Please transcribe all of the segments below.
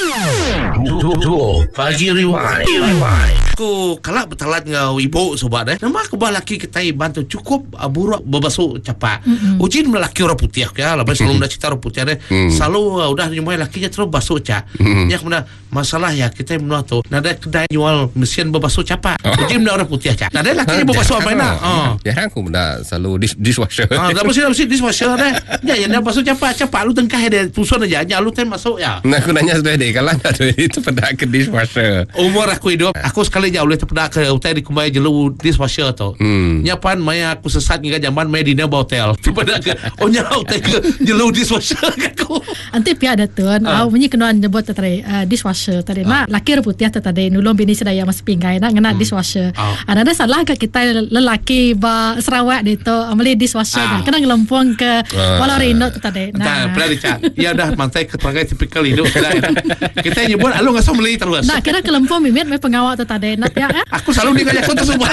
Pagi Rewind. Aku kalak bertalat ngau ibu sobat nama aku laki kita bantu cukup buruk berbasuh capak. Ujin melaki orang putih ya, lepas selalu dah cerita orang putih selalu udah nyumai lakinya terus basuh cak. Ya kemudian masalah ya kita menua tu nada kedai jual mesin berbasuh capak. Ujin dah orang putih cak. Nada lakinya berbasuh apa nak? Ya aku dah selalu dishwasher. Dah mesti dishwasher dah. Ya yang basuh capak lu tengkah dia tusun aja lu ten masuk ya. Nah aku nanya sudah deh kalau ada itu pada ke dishwasher. Umur aku hidup aku sekali jauh itu pernah ke hotel di Kumbai jelu dishwasher tu. Nyapan maya aku sesat hingga zaman maya di Neba hotel. Pada ke nya hotel ke jelu dishwasher aku. Anti pia ada tuan. Bunyi kenuan nyebut tadi dishwasher tadi. Nak laki putih tadi nulung bini sedaya mas pinggai nak ngena dishwasher. Ada salah ke kita lelaki ba Sarawak itu amali dishwasher kena ngelempung ke Walarino tadi. Nah, pernah dicat. Ya dah mantai keterangan tipikal hidup kita nyebut alu ngasih meli terus. Nah, kira kelempung mimit me pengawal tadi. Nak ya. Aku selalu ngajak kau tersebut.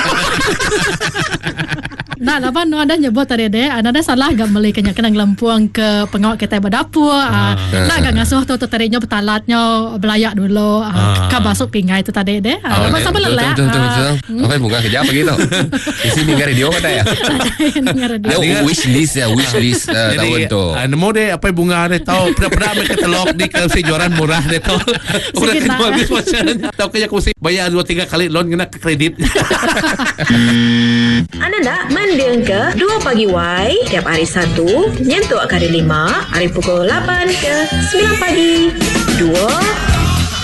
Nah, lapan ada nyebut tadi deh, ada salah gak meli kena ngelempung ke pengawal kita berdapur. Nak gak ngasuh tu tadinya betalatnya belayak dulu. Ke basuk pingai itu tadi deh. Lapan sampai lelah. Betul. Apa bunga kerja apa gitu? Di sini dengar radio kata ya. Wish list tahun tu. Nemu deh apa bunga deh tahu pernah katalog di kejuaran murah deh tahu. Udah kedua dishwasher. Tahu kayak aku mesti bayar 2-3 kali loan kena ke kredit. Anda nak mendengar ke 2 Pagi Y tiap hari Sabtu nyentuh hari 5 hari pukul 8 ke 9 pagi. 2